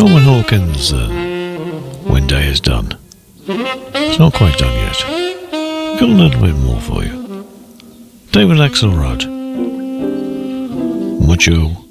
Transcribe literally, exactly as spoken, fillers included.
Coleman Hawkins, uh, When Day Is Done. It's not quite done yet. Got a little bit more for you. David Axelrod, Mucho